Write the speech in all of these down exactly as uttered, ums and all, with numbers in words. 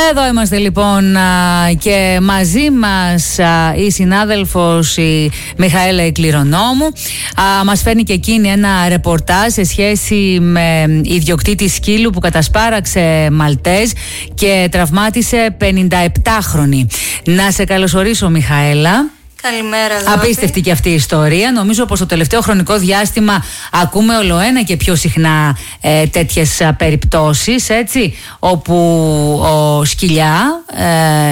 Εδώ είμαστε λοιπόν και μαζί μας η συνάδελφος η Μιχαέλα Κληρονόμου. Μας φέρνει και εκείνη ένα ρεπορτάζ σε σχέση με ιδιοκτήτη σκύλου που κατασπάραξε Μαλτέζ και τραυμάτισε πενηνταεπτάχρονη. Να σε καλωσορίσω, Μιχαέλα. Καλημέρα, Δότη. Απίστευτη και αυτή η ιστορία. Νομίζω πως το τελευταίο χρονικό διάστημα ακούμε ολοένα και πιο συχνά ε, τέτοιες α, περιπτώσεις, έτσι, όπου ο σκυλιά ε,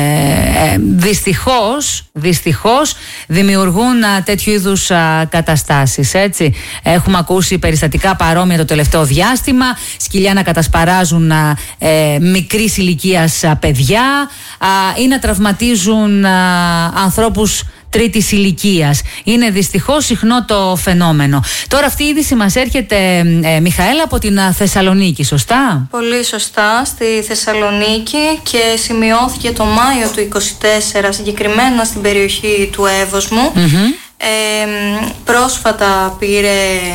ε, δυστυχώς, δυστυχώς δημιουργούν α, τέτοιου είδους α, καταστάσεις, έτσι. Έχουμε ακούσει περιστατικά παρόμοια το τελευταίο διάστημα, σκυλιά να κατασπαράζουν α, ε, μικρής ηλικίας α, παιδιά α, ή να τραυματίζουν α, ανθρώπους τρίτης ηλικίας. Είναι δυστυχώς συχνό το φαινόμενο. Τώρα αυτή η είδηση μας έρχεται, ε, Μιχαέλα, από την Θεσσαλονίκη, σωστά? Πολύ σωστά, στη Θεσσαλονίκη, και σημειώθηκε το Μάιο του είκοσι τέσσερα, συγκεκριμένα στην περιοχή του Εύωσμου. Mm-hmm. Ε, πρόσφατα πήρε,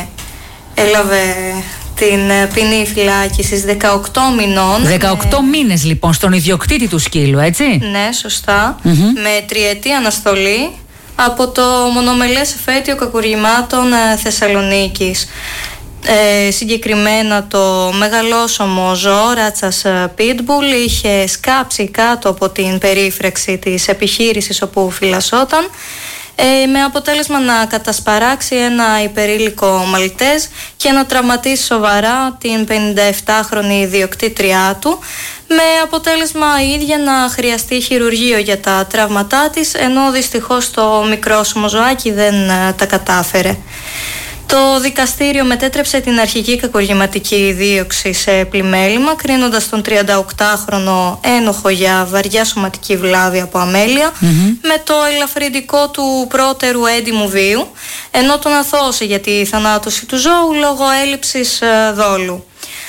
έλαβε την ποινή φυλάκισης δεκαοκτώ μηνών. δεκαοκτώ με... μήνες λοιπόν στον ιδιοκτήτη του σκύλου, έτσι? Ναι, σωστά. Mm-hmm. Με τριετή αναστολή από το μονομελές εφέτειο κακουργημάτων Θεσσαλονίκης. Ε, συγκεκριμένα το μεγαλόσωμο ζώο, ράτσας Pitbull, είχε σκάψει κάτω από την περίφραξη της επιχείρησης όπου φυλασσόταν, Ε, με αποτέλεσμα να κατασπαράξει ένα υπερήλικο Μαλτέζ και να τραυματίσει σοβαρά την πενηνταεπτάχρονη ιδιοκτήτριά του, με αποτέλεσμα η ίδια να χρειαστεί χειρουργείο για τα τραύματά της, ενώ δυστυχώς το μικρόσωμο ζωάκι δεν α, τα κατάφερε. Το δικαστήριο μετέτρεψε την αρχική κακουργηματική δίωξη σε πλημέλημα, κρίνοντας τον τριανταοκτάχρονο ένοχο για βαριά σωματική βλάβη από αμέλεια, mm-hmm. με το ελαφρυντικό του πρώτερου έντιμου βίου, ενώ τον αθώωσε για τη θανάτωση του ζώου λόγω έλλειψης δόλου.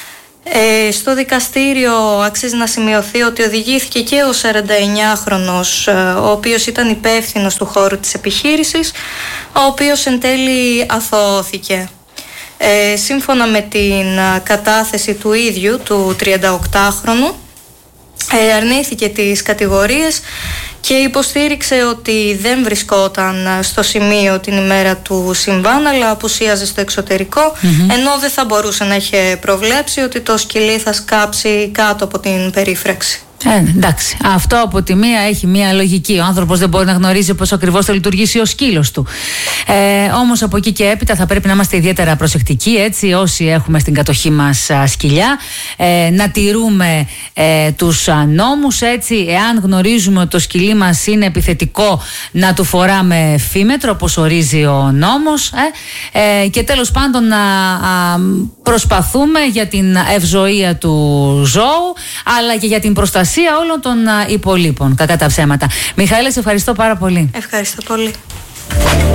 Ε, στο δικαστήριο αξίζει να σημειωθεί ότι οδηγήθηκε και ο σαρανταεννιάχρονος, ο οποίος ήταν υπεύθυνος του χώρου της επιχείρησης, ο οποίος εν τέλει αθωώθηκε. Ε, σύμφωνα με την κατάθεση του ίδιου, του τριανταοκτάχρονου, ε, αρνήθηκε τις κατηγορίες και υποστήριξε ότι δεν βρισκόταν στο σημείο την ημέρα του συμβάν, αλλά απουσίαζε στο εξωτερικό, mm-hmm. ενώ δεν θα μπορούσε να είχε προβλέψει ότι το σκυλί θα σκάψει κάτω από την περίφραξη. Ε, εντάξει, αυτό από τη μία έχει μία λογική. Ο άνθρωπος δεν μπορεί να γνωρίζει πώς ακριβώς θα λειτουργήσει ο σκύλος του. Ε, όμως από εκεί και έπειτα θα πρέπει να είμαστε ιδιαίτερα προσεκτικοί, έτσι, όσοι έχουμε στην κατοχή μας α, σκυλιά, ε, να τηρούμε ε, τους α, νόμους, έτσι. Εάν γνωρίζουμε ότι το σκυλί μας είναι επιθετικό, να του φοράμε φήμετρο, όπως ορίζει ο νόμος, ε, ε, και τέλος πάντων να α, προσπαθούμε για την ευζοία του ζώου, αλλά και για την προστασία όλων των υπολείπων, κακά τα ψέματα. Μιχαέλα, σε ευχαριστώ πάρα πολύ. Ευχαριστώ πολύ.